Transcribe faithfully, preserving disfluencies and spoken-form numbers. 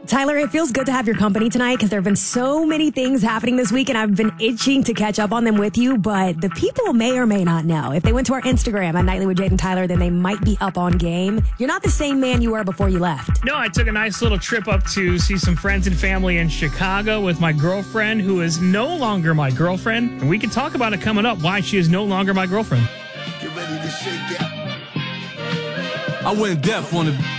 Tyler, it feels good to have your company tonight because there have been so many things happening this week and I've been itching to catch up on them with you, but the people may or may not know. If they went to our Instagram at Nightly with Jade and Tyler, then they might be up on game. You're not the same man you were before you left. No, I took a nice little trip up to see some friends and family in Chicago with my girlfriend, who is no longer my girlfriend. And we can talk about it coming up, why she is no longer my girlfriend. Get ready to shake it. I went deaf on the...